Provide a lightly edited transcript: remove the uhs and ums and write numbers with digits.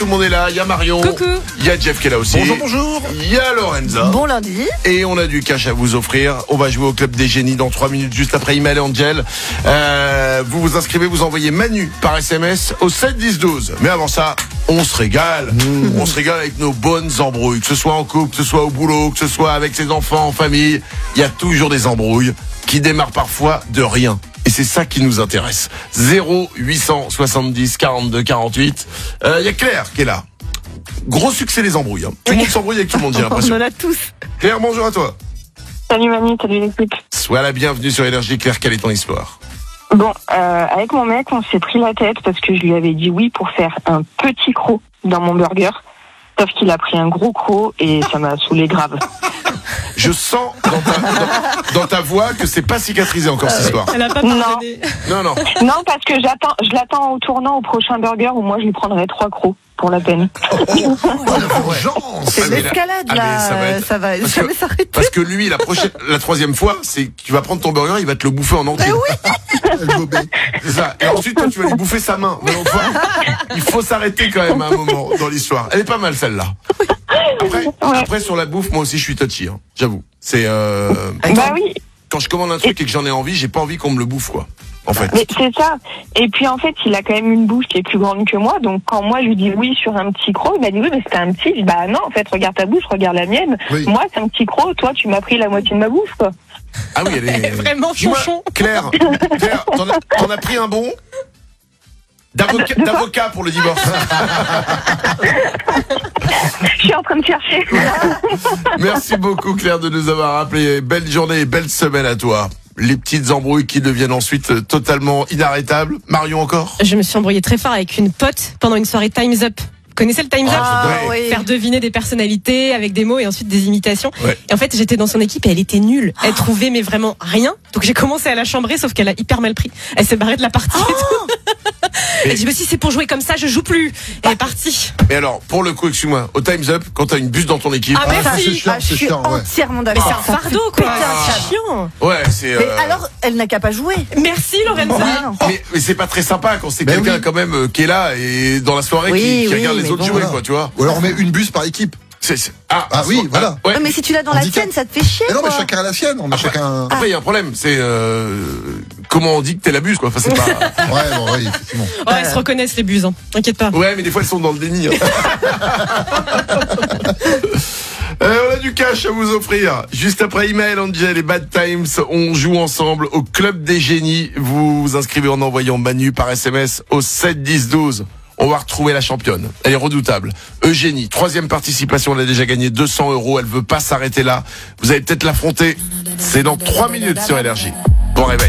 Tout le monde est là, il y a Marion, Coucou. il y a Jeff qui est là aussi. Bonjour, bonjour. Il y a Lorenza. Bon lundi. Et on a du cash à vous offrir. On va jouer au Club des Génies dans 3 minutes, juste après Email et Angel. Vous vous inscrivez, vous envoyez Manu par SMS au 7 10 12. Mais avant ça, on se régale. On se régale avec nos bonnes embrouilles. Que ce soit en couple, que ce soit au boulot, que ce soit avec ses enfants, en famille. Il y a toujours des embrouilles qui démarrent parfois de rien. Et c'est ça qui nous intéresse. 0870 42 48. Il y a Claire qui est là. Gros succès les embrouilles. Hein. Tout le monde s'embrouille avec tout le monde, j'ai l'impression. On en a tous. Claire, bonjour à toi. Salut Manu, salut l'équipe. Sois la bienvenue sur Énergie. Claire, quelle est ton histoire? Bon, avec mon mec, on s'est pris la tête parce que je lui avais dit oui pour faire un petit croc dans mon burger. Sauf qu'il a pris un gros croc et ça m'a saoulé grave. Je sens dans ta voix que c'est pas cicatrisé encore cette histoire. Elle a pas Non. pardonné. Non. Non, parce que je l'attends au tournant au prochain burger où moi je lui prendrai 3 crocs pour la peine. C'est mais l'escalade ah, mais ça va là. être- Ça va parce jamais que- s'arrêter. Parce que lui, la troisième fois, c'est que tu vas prendre ton burger, il va te le bouffer en entier. C'est ça. Et ensuite, toi, tu vas lui bouffer sa main. Mais donc, il faut s'arrêter quand même à un moment dans l'histoire. Elle est pas mal celle-là. Après, sur la bouffe, moi aussi, je suis touchy. Hein. J'avoue. C'est Bah oui, quand je commande un truc et que j'en ai envie, j'ai pas envie qu'on me le bouffe, quoi. En fait. mais c'est ça. Et puis en fait, il a quand même une bouche qui est plus grande que moi. Donc quand moi je lui dis oui sur un petit croc, il m'a dit oui mais c'était un petit. Je dis bah non, en fait regarde ta bouche, regarde la mienne. Oui. Moi c'est un petit croc, toi tu m'as pris la moitié de ma bouche quoi. Ah oui, elle est Vraiment Dis-moi, chonchon. Claire, t'en as pris un bon d'avocat pour le divorce. Je suis en train de chercher. Merci beaucoup Claire de nous avoir rappelé. Belle journée et belle semaine à toi. Les petites embrouilles qui deviennent ensuite totalement inarrêtables. Marion encore? Je me suis embrouillée très fort avec une pote pendant une soirée Time's Up. Vous connaissez le Time's Up? Ah Ouais. oui. Faire deviner des personnalités avec des mots et ensuite des imitations. Ouais. Et en fait, j'étais dans son équipe et elle était nulle. Elle trouvait mais vraiment rien. Donc j'ai commencé à la chambrer, sauf qu'elle a hyper mal pris. Elle s'est barrée de la partie et tout. Elle dit, mais si c'est pour jouer comme ça, je joue plus. Elle est partie. Mais alors, pour le coup, excuse-moi, au Time's Up, quand t'as une buse dans ton équipe, Ah, mais Ça, si. chiant, je c'est suis chiant, ouais. entièrement Mais d'accord. c'est un Ça fardeau, fait quoi. péter un câble. Chiant. ouais, c'est. Mais alors, elle n'a qu'à pas jouer. Merci, Lorenza. Ah, non. Mais c'est pas très sympa quand c'est Ben quelqu'un oui. quand même qui est là et dans la soirée Oui, qui oui, regarde les mais autres bon, jouer, voilà. quoi, tu vois. Ou alors on met une buse par équipe. Ah oui, voilà. Ouais. Non, mais si tu l'as dans la Handicap. tienne, ça te fait chier. Et non, mais quoi. chacun a la sienne. On met chacun. Après, il y a un problème, c'est comment on dit que t'es la buse, quoi. Enfin, c'est pas. Ouais, bon, oui, effectivement. Ouais, elles se reconnaissent les buses, hein. T'inquiète pas. Ouais, mais des fois, elles sont dans le déni. Hein. On a du cash à vous offrir. Juste après Email, Angel et Bad Times, on joue ensemble au Club des Génies. Vous vous inscrivez en envoyant Manu par SMS au 7 10 12. On va retrouver la championne. Elle est redoutable. Eugénie, 3e participation, elle a déjà gagné 200 €. Elle veut pas s'arrêter là. Vous allez peut-être l'affronter. C'est dans 3 minutes sur Énergie. Bon réveil.